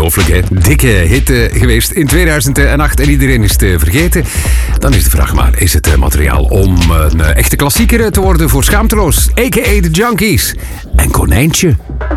Ongelooflijk, hè? Dikke hit geweest in 2008 en iedereen is het vergeten. Dan is de vraag maar, is het materiaal om een echte klassieker te worden voor Schaamteloos, a.k.a. de Junkies en Konijntje?